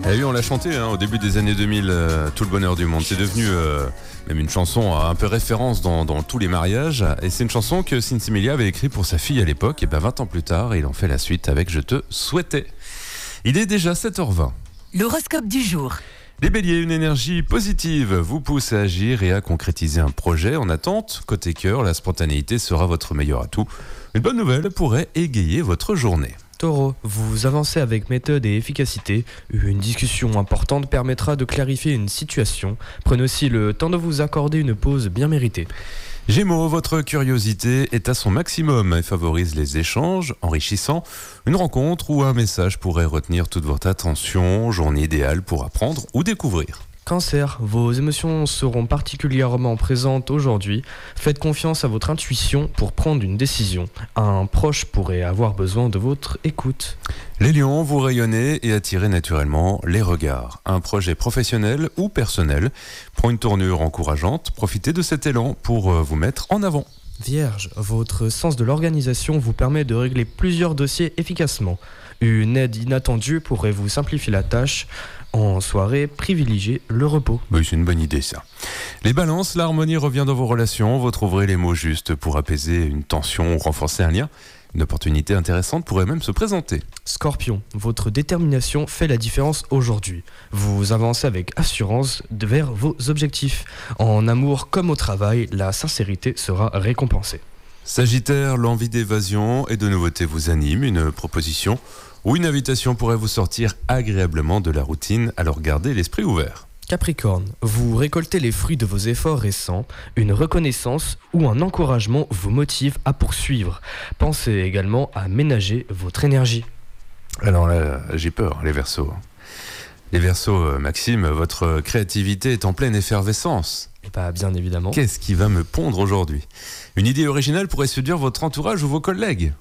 Eh oui, on l'a chanté au début des années 2000, Tout le bonheur du monde. C'est devenu même une chanson un peu référence dans tous les mariages. Et c'est une chanson que Sinsemilla avait écrite pour sa fille à l'époque. Et 20 ans plus tard, il en fait la suite avec Je te souhaitais. Il est déjà 7h20. L'horoscope du jour. Les béliers, une énergie positive vous pousse à agir et à concrétiser un projet en attente. Côté cœur, la spontanéité sera votre meilleur atout. Une bonne nouvelle pourrait égayer votre journée. Taureau, vous avancez avec méthode et efficacité. Une discussion importante permettra de clarifier une situation. Prenez aussi le temps de vous accorder une pause bien méritée. Gémeaux, votre curiosité est à son maximum et favorise les échanges enrichissants. Une rencontre ou un message pourrait retenir toute votre attention. Journée idéale pour apprendre ou découvrir. Cancer, vos émotions seront particulièrement présentes aujourd'hui. Faites confiance à votre intuition pour prendre une décision. Un proche pourrait avoir besoin de votre écoute. Les lions, vous rayonnez et attirez naturellement les regards. Un projet professionnel ou personnel prend une tournure encourageante. Profitez de cet élan pour vous mettre en avant. Vierge, votre sens de l'organisation vous permet de régler plusieurs dossiers efficacement. Une aide inattendue pourrait vous simplifier la tâche. En soirée, privilégiez le repos. Oui, c'est une bonne idée ça. Les balances, l'harmonie revient dans vos relations. Vous trouverez les mots justes pour apaiser une tension ou renforcer un lien. Une opportunité intéressante pourrait même se présenter. Scorpion, votre détermination fait la différence aujourd'hui. Vous avancez avec assurance vers vos objectifs. En amour comme au travail, la sincérité sera récompensée. Sagittaire, l'envie d'évasion et de nouveauté vous anime. Une proposition ou une invitation pourrait vous sortir agréablement de la routine, alors gardez l'esprit ouvert. Capricorne, vous récoltez les fruits de vos efforts récents. Une reconnaissance ou un encouragement vous motive à poursuivre. Pensez également à ménager votre énergie. Alors là, j'ai peur, les Verseaux. Les Verseaux, Maxime, votre créativité est en pleine effervescence. Et pas bien évidemment. Qu'est-ce qui va me pondre aujourd'hui ? Une idée originale pourrait séduire votre entourage ou vos collègues.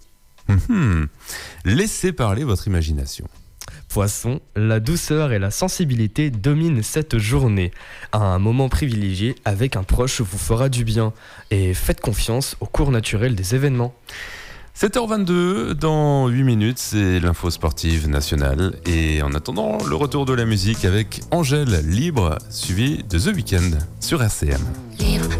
Laissez parler votre imagination. Poisson, la douceur et la sensibilité dominent cette journée. Un moment privilégié avec un proche vous fera du bien. Et faites confiance au cours naturel des événements. 7h22, dans 8 minutes, c'est l'info sportive nationale. Et en attendant, le retour de la musique avec Angèle Libre, suivi de The Weeknd sur RCM. Libre.